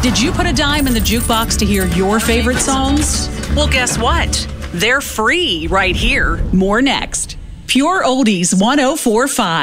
Did you put a dime in the jukebox to hear your favorite songs? Well, guess what? They're free right here. More next. Pure Oldies 104.5.